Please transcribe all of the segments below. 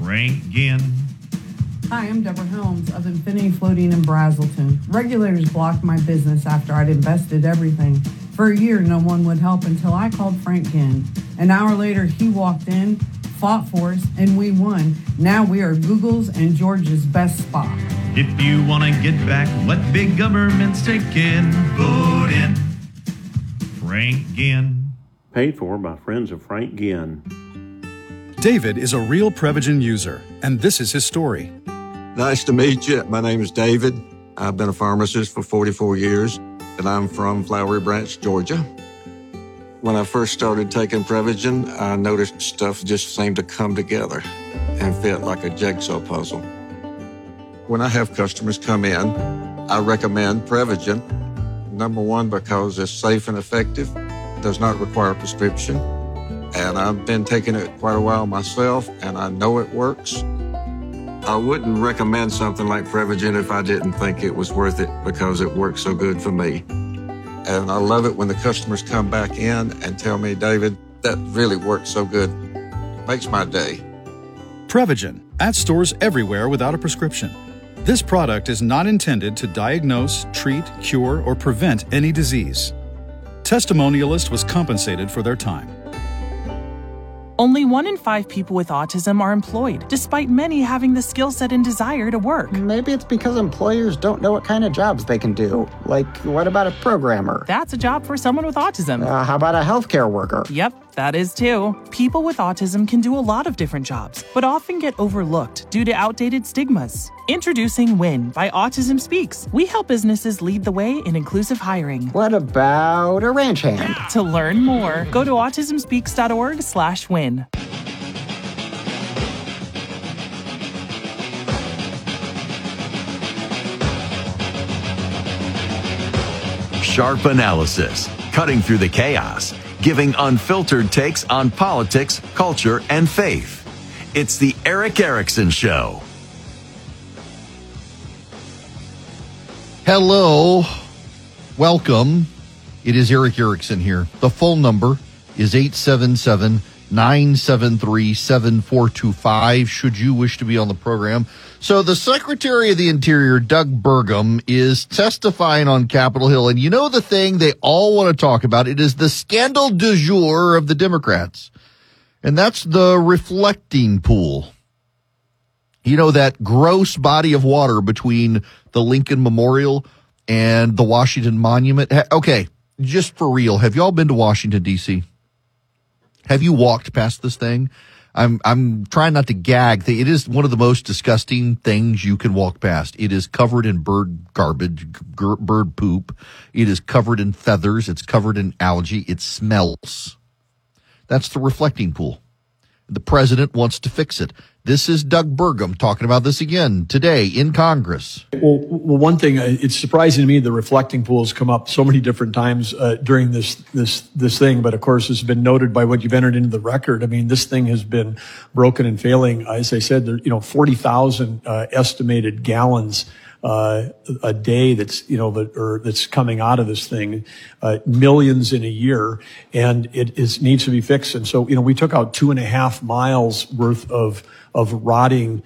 Frank Ginn. Hi, I'm Deborah Helms of Infinity Floating in Brazelton. Regulators blocked my business after I'd invested everything. For a year, no one would help until I called Frank Ginn. An hour later, he walked in, fought for us, and we won. Now we are Google's and Georgia's best spot. If you want to get back what big government's taking, vote in Frank Ginn. Paid for by friends of Frank Ginn. David is a real Prevagen user, and this is his story. Nice to meet you. My name is David. I've been a pharmacist for 44 years, and I'm from Flowery Branch, Georgia. When I first started taking Prevagen, I noticed stuff just seemed to come together and fit like a jigsaw puzzle. When I have customers come in, I recommend Prevagen. Number one, because it's safe and effective, does not require a prescription, and I've been taking it quite a while myself, and I know it works. I wouldn't recommend something like Prevagen if I didn't think it was worth it because it works so good for me. And I love it when the customers come back in and tell me, David, that really works so good. Makes my day. Prevagen, at stores everywhere without a prescription. This product is not intended to diagnose, treat, cure, or prevent any disease. Testimonialist was compensated for their time. Only 1 in 5 people with autism are employed, despite many having the skill set and desire to work. Maybe it's because employers don't know what kind of jobs they can do. Like, what about a programmer? That's a job for someone with autism. How about a healthcare worker? Yep, that is too. People with autism can do a lot of different jobs, but often get overlooked due to outdated stigmas. Introducing WIN by Autism Speaks. We help businesses lead the way in inclusive hiring. What about a ranch hand? To learn more, go to autismspeaks.org/win. Sharp analysis, cutting through the chaos, giving unfiltered takes on politics, culture, and faith. It's the Erick Erickson Show. Hello. Welcome. It is Erick Erickson here. The phone number is 877-973-7425 should you wish to be on the program. So the Secretary of the Interior, Doug Burgum, is testifying on Capitol Hill. And you know the thing they all want to talk about? It is the scandal du jour of the Democrats. And that's the reflecting pool. You know, that gross body of water between the Lincoln Memorial and the Washington Monument. Okay, just for real, have y'all been to Washington, D.C.? Have you walked past this thing? I'm trying not to gag. It is one of the most disgusting things you can walk past. It is covered in bird garbage, bird poop. It is covered in feathers. It's covered in algae. It smells. That's the reflecting pool. The president wants to fix it. This is Doug Burgum talking about this again today in Congress. Well, one thing, it's surprising to me the reflecting pools come up so many different times during this thing. But of course, it's been noted by what you've entered into the record. I mean, this thing has been broken and failing. As I said, there, 40,000 estimated gallons a day that's coming out of this thing, millions in a year, and it needs to be fixed. And so, we took out 2.5 miles worth of rotting,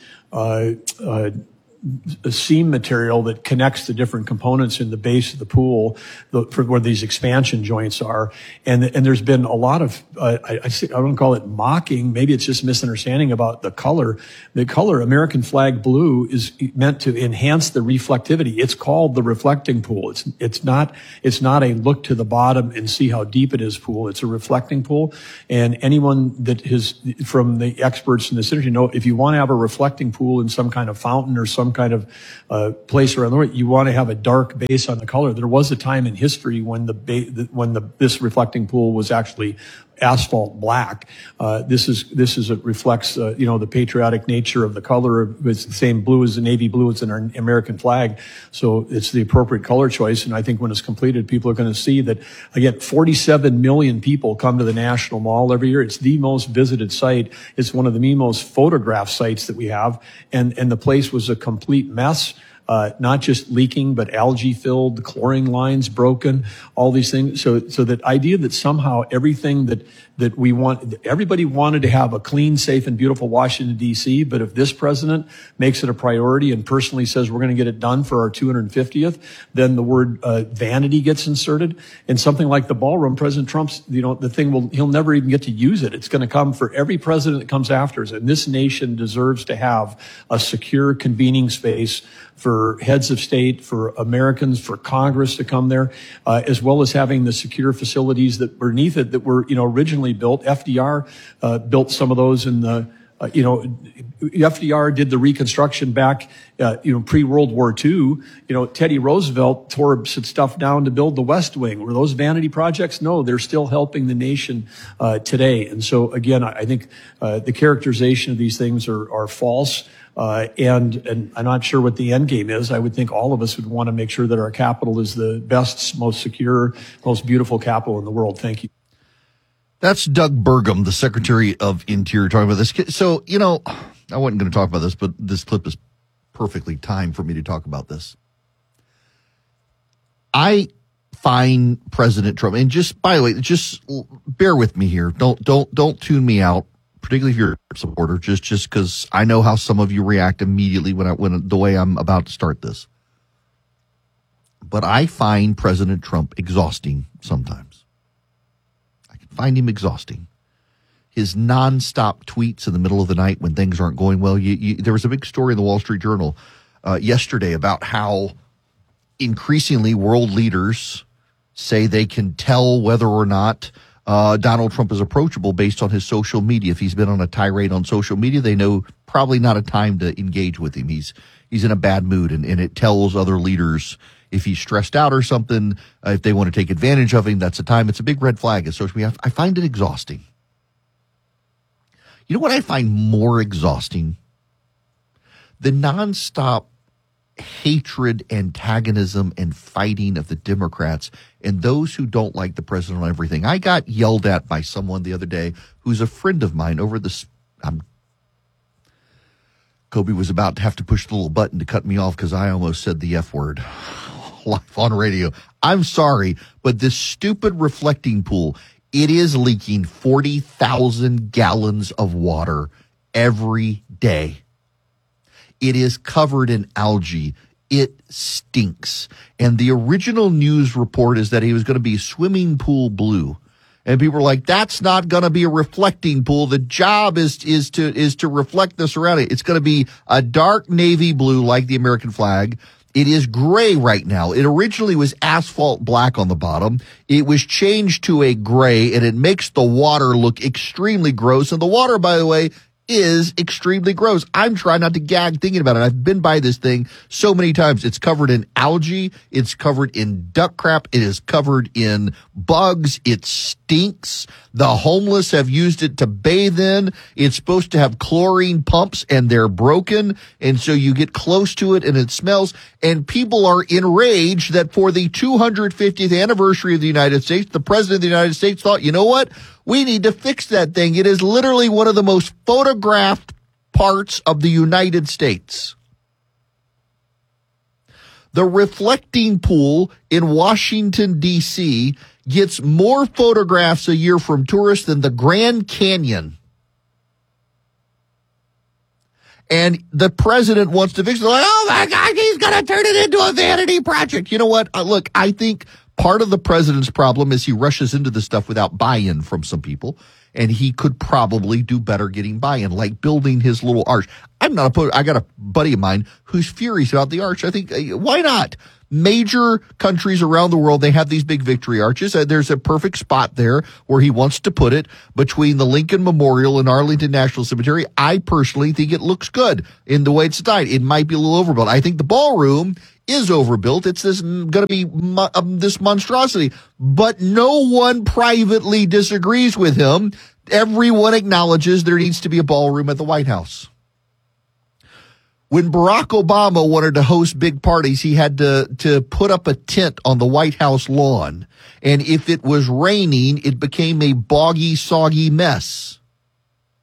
seam material that connects the different components in the base of the pool, where these expansion joints are. And there's been a lot of, I don't call it mocking. Maybe it's just misunderstanding about the color. The color American flag blue is meant to enhance the reflectivity. It's called the reflecting pool. It's not a look to the bottom and see how deep it is pool. It's a reflecting pool. And anyone that is from the experts in this industry know if you want to have a reflecting pool in some kind of fountain or some kind of place around the world, you want to have a dark base on the color. There was a time in history when this reflecting pool was actually asphalt black. It reflects the patriotic nature of the color. It's the same blue as the navy blue. It's in our American flag, so it's the appropriate color choice. And I think when it's completed, people are going to see that. Again, 47 million people come to the National Mall every year. It's the most visited site. It's one of the most photographed sites that we have, and the place was a complete mess. not just leaking, but algae filled, the chlorine lines broken, all these things. So that idea that somehow everything that we want, everybody wanted to have a clean, safe, and beautiful Washington, D.C., but if this president makes it a priority and personally says we're going to get it done for our 250th, then the word vanity gets inserted. And something like the ballroom, President Trump's, the thing he'll never even get to use it. It's going to come for every president that comes after us. And this nation deserves to have a secure convening space for heads of state, for Americans, for Congress to come there, as well as having the secure facilities that beneath it that were, originally built. FDR built some of those in the, FDR did the reconstruction back, pre-World War II. Teddy Roosevelt tore some stuff down to build the West Wing. Were those vanity projects? No, they're still helping the nation today. And so, again, I think the characterization of these things are false. And I'm not sure what the end game is. I would think all of us would want to make sure that our capital is the best, most secure, most beautiful capital in the world. Thank you. That's Doug Burgum, the Secretary of Interior, talking about this. So, I wasn't going to talk about this, but this clip is perfectly timed for me to talk about this. I find President Trump, and just, by the way, just bear with me here. Don't tune me out, particularly if you're a supporter, just because I know how some of you react immediately when the way I'm about to start this. But I find President Trump exhausting sometimes. Find him exhausting. His nonstop tweets in the middle of the night when things aren't going well. There was a big story in the Wall Street Journal yesterday about how increasingly world leaders say they can tell whether or not Donald Trump is approachable based on his social media. If he's been on a tirade on social media, they know probably not a time to engage with him. He's in a bad mood, and it tells other leaders if he's stressed out or something, if they want to take advantage of him, that's the time. It's a big red flag in social media. I find it exhausting. You know what I find more exhausting? The nonstop hatred, antagonism, and fighting of the Democrats and those who don't like the president on everything. I got yelled at by someone the other day who's a friend of mine over this. Kobe was about to have to push the little button to cut me off because I almost said the F word live on radio. I'm sorry, but this stupid reflecting pool, it is leaking 40,000 gallons of water every day. It is covered in algae. It stinks. And the original news report is that he was going to be swimming pool blue. And people are like, that's not going to be a reflecting pool. The job is to reflect the surrounding. It's going to be a dark navy blue like the American flag. It is gray right now. It originally was asphalt black on the bottom. It was changed to a gray, and it makes the water look extremely gross. And the water, by the way, is extremely gross. I'm trying not to gag thinking about it. I've been by this thing so many times. It's covered in algae. It's covered in duck crap. It is covered in bugs. It stinks. The homeless have used it to bathe in. It's supposed to have chlorine pumps, and they're broken. And so you get close to it and it smells. And people are enraged that for the 250th anniversary of the United States, the president of the United States thought, you know what? We need to fix that thing. It is literally one of the most photographed parts of the United States. The reflecting pool in Washington, D.C. gets more photographs a year from tourists than the Grand Canyon. And the president wants to fix it. Like, oh, my God, he's going to turn it into a vanity project. You know what? Look, I think part of the president's problem is he rushes into this stuff without buy-in from some people, and he could probably do better getting buy-in, like building his little arch. I'm not opposed. I got a buddy of mine who's furious about the arch. I think, why not? Major countries around the world, they have these big victory arches. There's a perfect spot there where he wants to put it between the Lincoln Memorial and Arlington National Cemetery. I personally think it looks good in the way it's designed. It might be a little overbuilt. I think the ballroom is overbuilt. It's going to be this monstrosity. But no one privately disagrees with him. Everyone acknowledges there needs to be a ballroom at the White House. When Barack Obama wanted to host big parties, he had to put up a tent on the White House lawn. And if it was raining, it became a boggy, soggy mess.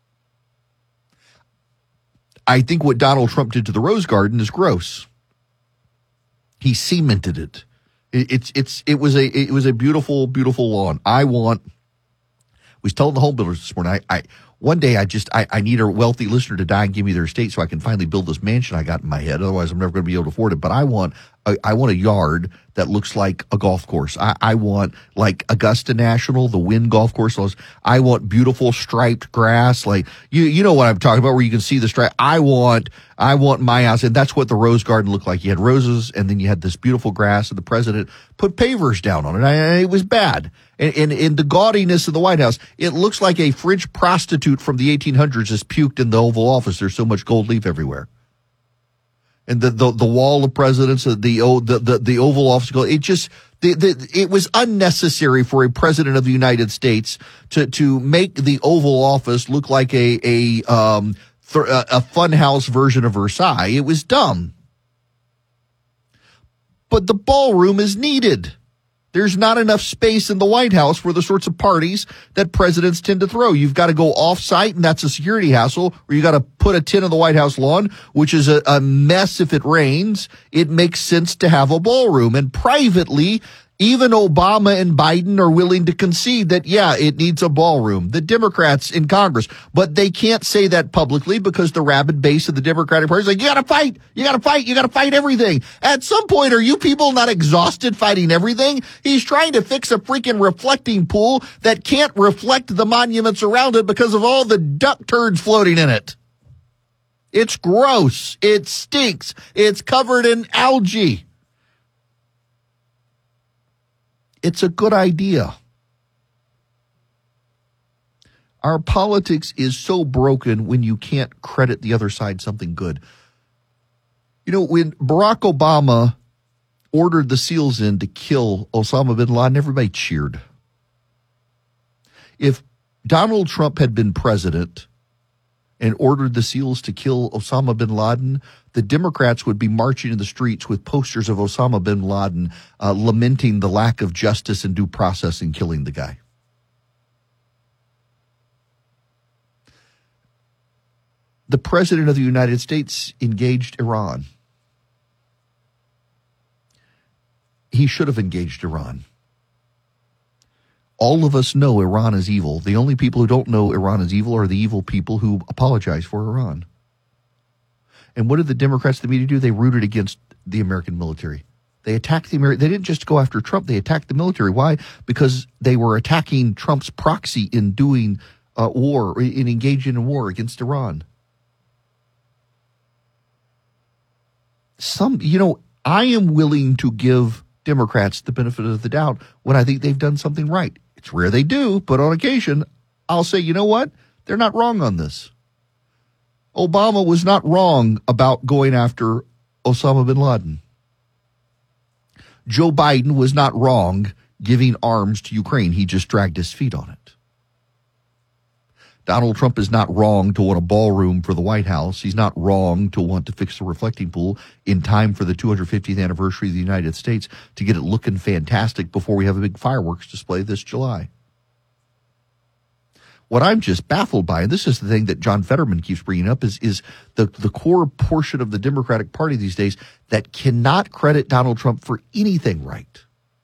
I think what Donald Trump did to the Rose Garden is gross. He cemented it. It was a beautiful, beautiful lawn. I was telling the home builders this morning, one day I need a wealthy listener to die and give me their estate so I can finally build this mansion I got in my head. Otherwise, I'm never going to be able to afford it. But I want a yard that looks like a golf course. I want like Augusta National, the Wynn golf course. I want beautiful striped grass. Like you know what I'm talking about, where you can see the stripe. I want my house. And that's what the rose garden looked like. You had roses and then you had this beautiful grass, and the president put pavers down on it. And it was bad. And in the gaudiness of the White House, it looks like a fridge prostitute from the 1800s has puked in the Oval Office. There's so much gold leaf everywhere. And the wall of presidents, the Oval Office, it was unnecessary for a president of the United States to make the Oval Office look like a funhouse version of Versailles. It was dumb. But the ballroom is needed. There's not enough space in the White House for the sorts of parties that presidents tend to throw. You've got to go off-site, and that's a security hassle, or you got to put a tin on the White House lawn, which is a mess if it rains. It makes sense to have a ballroom. And privately, even Obama and Biden are willing to concede that, yeah, it needs a ballroom. The Democrats in Congress. But they can't say that publicly because the rabid base of the Democratic Party is like, you got to fight. You got to fight. You got to fight everything. At some point, are you people not exhausted fighting everything? He's trying to fix a freaking reflecting pool that can't reflect the monuments around it because of all the duck turds floating in it. It's gross. It stinks. It's covered in algae. It's a good idea. Our politics is so broken when you can't credit the other side something good. You know, when Barack Obama ordered the SEALs in to kill Osama bin Laden, everybody cheered. If Donald Trump had been president and ordered the SEALs to kill Osama bin Laden, the Democrats would be marching in the streets with posters of Osama bin Laden lamenting the lack of justice and due process in killing the guy. The President of the United States engaged Iran. He should have engaged Iran. All of us know Iran is evil. The only people who don't know Iran is evil are the evil people who apologize for Iran. And what did the Democrats, the media do? They rooted against the American military. They attacked the American. They didn't just go after Trump. They attacked the military. Why? Because they were attacking Trump's proxy in doing war, in engaging in war against Iran. I am willing to give Democrats the benefit of the doubt when I think they've done something right. It's rare they do, but on occasion, I'll say, you know what? They're not wrong on this. Obama was not wrong about going after Osama bin Laden. Joe Biden was not wrong giving arms to Ukraine. He just dragged his feet on it. Donald Trump is not wrong to want a ballroom for the White House. He's not wrong to want to fix the reflecting pool in time for the 250th anniversary of the United States to get it looking fantastic before we have a big fireworks display this July. What I'm just baffled by, and this is the thing that John Fetterman keeps bringing up, is the core portion of the Democratic Party these days that cannot credit Donald Trump for anything right.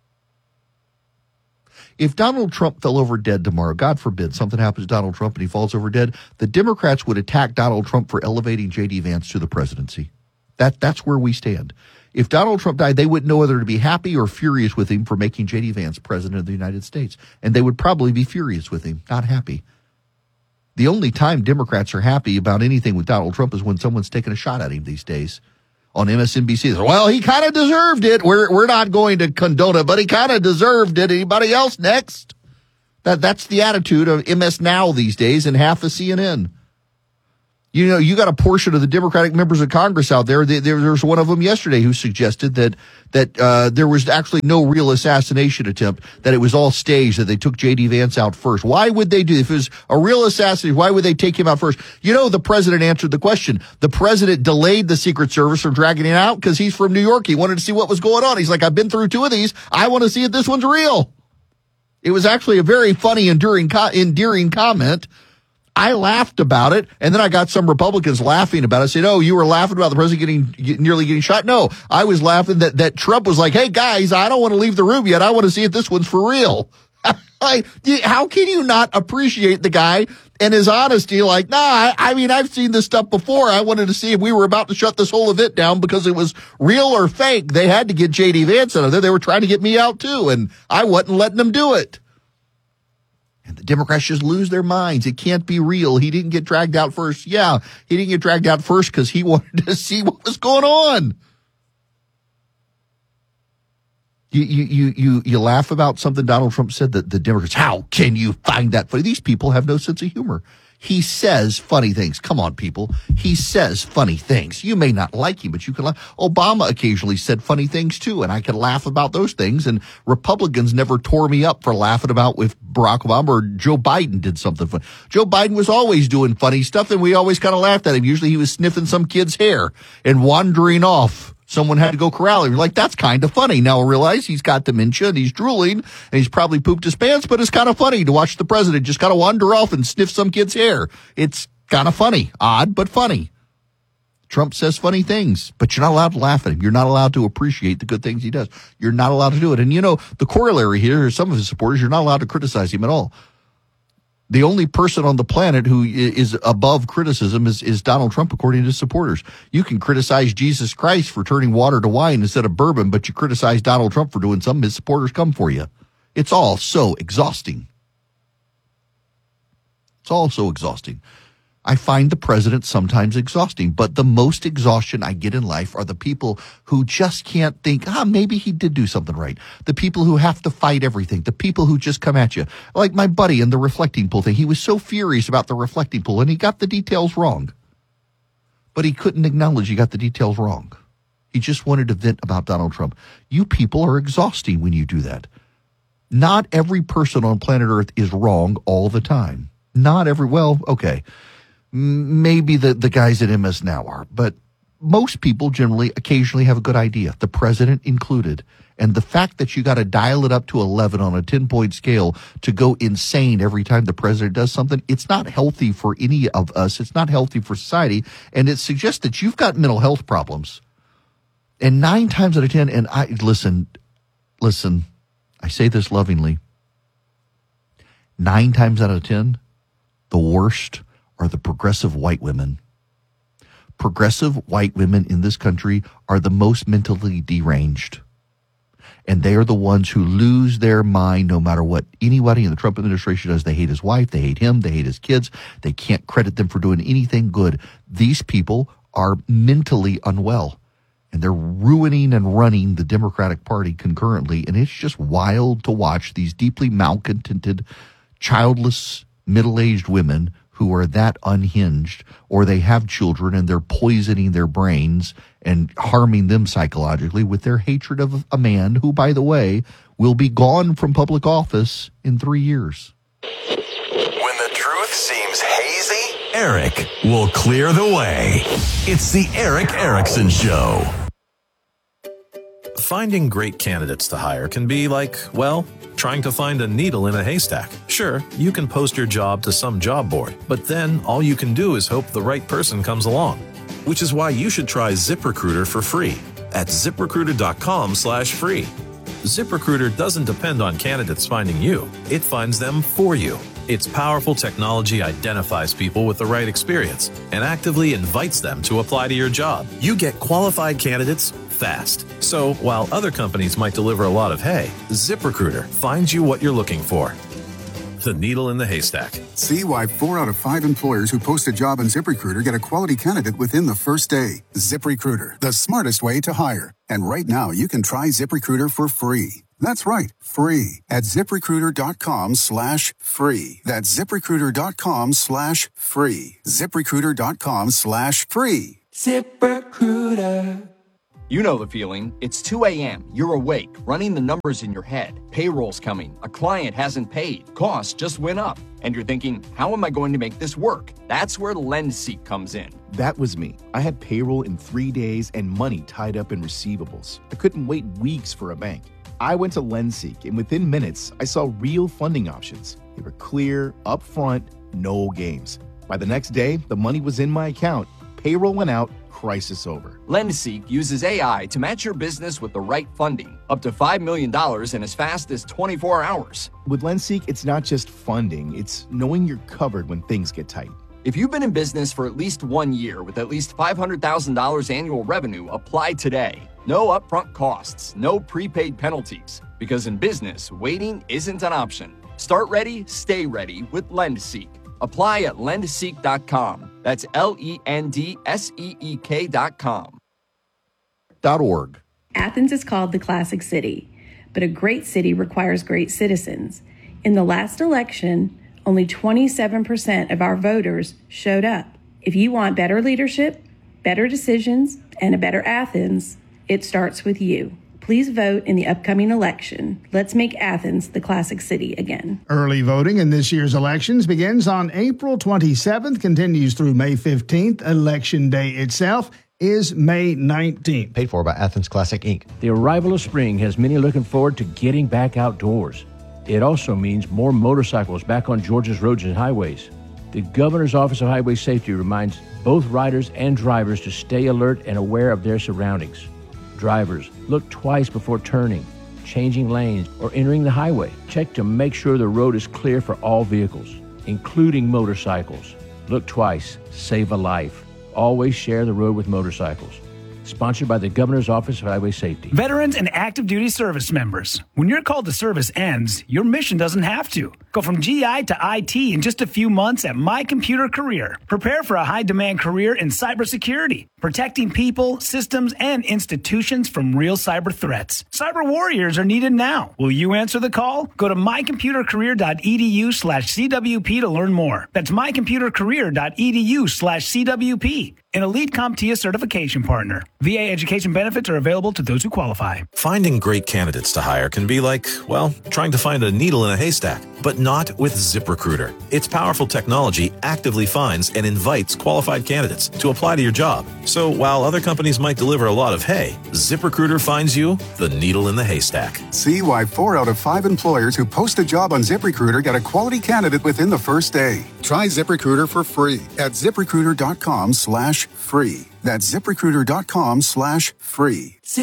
If Donald Trump fell over dead tomorrow, God forbid, something happens to Donald Trump and he falls over dead, the Democrats would attack Donald Trump for elevating J.D. Vance to the presidency. That's where we stand. If Donald Trump died, they wouldn't know whether to be happy or furious with him for making J.D. Vance president of the United States. And they would probably be furious with him, not happy. The only time Democrats are happy about anything with Donald Trump is when someone's taking a shot at him these days. On MSNBC, well, he kind of deserved it. We're not going to condone it, but he kind of deserved it. Anybody else next? That's the attitude of MS Now these days and half of CNN. You know, you got a portion of the Democratic members of Congress out there. There's one of them yesterday who suggested that there was actually no real assassination attempt, that it was all staged, that they took J.D. Vance out first. Why would they do, if it was a real assassination, why would they take him out first? You know, the president answered the question. The president delayed the Secret Service from dragging him out because he's from New York. He wanted to see what was going on. He's like, I've been through two of these. I want to see if this one's real. It was actually a very funny, endearing comment. I laughed about it, and then I got some Republicans laughing about it. I said, oh, you were laughing about the president nearly getting shot? No, I was laughing that Trump was like, hey, guys, I don't want to leave the room yet. I want to see if this one's for real. How can you not appreciate the guy and his honesty? Like, nah, I mean, I've seen this stuff before. I wanted to see if we were about to shut this whole event down because it was real or fake. They had to get J.D. Vance out of there. They were trying to get me out, too, and I wasn't letting them do it. And the Democrats just lose their minds. It can't be real. He didn't get dragged out first. Yeah, he didn't get dragged out first because he wanted to see what was going on. You laugh about something Donald Trump said that the Democrats, how can you find that funny? These people have no sense of humor. He says funny things. Come on, people. He says funny things. You may not like him, but you can laugh. Obama occasionally said funny things, too, and I can laugh about those things. And Republicans never tore me up for laughing about if Barack Obama or Joe Biden did something funny. Joe Biden was always doing funny stuff, and we always kind of laughed at him. Usually he was sniffing some kid's hair and wandering off. Someone had to go corral him. You're like, that's kind of funny. Now I realize he's got dementia and he's drooling and he's probably pooped his pants, but it's kind of funny to watch the president just kind of wander off and sniff some kid's hair. It's kind of funny. Odd, but funny. Trump says funny things, but you're not allowed to laugh at him. You're not allowed to appreciate the good things he does. You're not allowed to do it. And, you know, the corollary here is some of his supporters, you're not allowed to criticize him at all. The only person on the planet who is above criticism is Donald Trump, according to his supporters. You can criticize Jesus Christ for turning water to wine instead of bourbon, but you criticize Donald Trump for doing something, his supporters come for you. It's all so exhausting. It's all so exhausting. I find the president sometimes exhausting, but the most exhaustion I get in life are the people who just can't think, maybe he did do something right. The people who have to fight everything. The people who just come at you. Like my buddy in the reflecting pool thing. He was so furious about the reflecting pool, and he got the details wrong. But he couldn't acknowledge he got the details wrong. He just wanted to vent about Donald Trump. You people are exhausting when you do that. Not every person on planet Earth is wrong all the time. Okay. Maybe the guys at MS Now are, but most people generally occasionally have a good idea, the president included. And the fact that you got to dial it up to 11 on a 10-point scale to go insane every time the president does something, it's not healthy for any of us. It's not healthy for society. And it suggests that you've got mental health problems. And 9 times out of 10, and listen, I say this lovingly, 9 times out of 10, the worst are the progressive white women. Progressive white women in this country are the most mentally deranged. And they are the ones who lose their mind no matter what anybody in the Trump administration does. They hate his wife. They hate him. They hate his kids. They can't credit them for doing anything good. These people are mentally unwell. And they're ruining and running the Democratic Party concurrently. And it's just wild to watch these deeply malcontented, childless, middle-aged women who are that unhinged, or they have children and they're poisoning their brains and harming them psychologically with their hatred of a man who, by the way, will be gone from public office in 3 years. When the truth seems hazy, Eric will clear the way. It's the Eric Erickson Show. Finding great candidates to hire can be like, well, trying to find a needle in a haystack. Sure, you can post your job to some job board, but then all you can do is hope the right person comes along. Which is why you should try ZipRecruiter for free at ZipRecruiter.com/free. ZipRecruiter doesn't depend on candidates finding you. It finds them for you. Its powerful technology identifies people with the right experience and actively invites them to apply to your job. You get qualified candidates fast. So while other companies might deliver a lot of hay, ZipRecruiter finds you what you're looking for. The needle in the haystack. See why 4 out of 5 employers who post a job on ZipRecruiter get a quality candidate within the first day. ZipRecruiter, the smartest way to hire. And right now, you can try ZipRecruiter for free. That's right, free at ZipRecruiter.com/free. That's ZipRecruiter.com/free. ZipRecruiter.com/free. ZipRecruiter. You know the feeling. It's 2 a.m. You're awake, running the numbers in your head. Payroll's coming. A client hasn't paid. Costs just went up. And you're thinking, how am I going to make this work? That's where LendSeek comes in. That was me. I had payroll in 3 days and money tied up in receivables. I couldn't wait weeks for a bank. I went to LendSeek, and within minutes, I saw real funding options. They were clear, upfront, no games. By the next day, the money was in my account. Payroll went out, crisis over. LendSeek uses AI to match your business with the right funding, up to $5 million in as fast as 24 hours. With LendSeek, it's not just funding, it's knowing you're covered when things get tight. If you've been in business for at least 1 year with at least $500,000 annual revenue, apply today. No upfront costs, no prepaid penalties. Because in business, waiting isn't an option. Start ready, stay ready with LendSeek. Apply at lendseek.com. That's LENDSEEK.com. .org. Athens is called the classic city, but a great city requires great citizens. In the last election, only 27% of our voters showed up. If you want better leadership, better decisions, and a better Athens, it starts with you. Please vote in the upcoming election. Let's make Athens the classic city again. Early voting in this year's elections begins on April 27th, continues through May 15th. Election day itself is May 19th. Paid for by Athens Classic, Inc. The arrival of spring has many looking forward to getting back outdoors. It also means more motorcycles back on Georgia's roads and highways. The Governor's Office of Highway Safety reminds both riders and drivers to stay alert and aware of their surroundings. Drivers, look twice before turning, changing lanes, or entering the highway. Check to make sure the road is clear for all vehicles, including motorcycles. Look twice, save a life. Always share the road with motorcycles. Sponsored by the Governor's Office of Highway Safety. Veterans and active duty service members. When your call to service ends, your mission doesn't have to. Go from GI to IT in just a few months at My Computer Career. Prepare for a high-demand career in cybersecurity, protecting people, systems, and institutions from real cyber threats. Cyber warriors are needed now. Will you answer the call? Go to mycomputercareer.edu/CWP to learn more. That's mycomputercareer.edu/CWP. An Elite CompTIA certification partner. VA education benefits are available to those who qualify. Finding great candidates to hire can be like, well, trying to find a needle in a haystack, but not with ZipRecruiter. Its powerful technology actively finds and invites qualified candidates to apply to your job. So while other companies might deliver a lot of hay, ZipRecruiter finds you the needle in the haystack. See why 4 out of 5 employers who post a job on ZipRecruiter get a quality candidate within the first day. Try ZipRecruiter for free at ZipRecruiter.com/free. That's ZipRecruiter.com/free.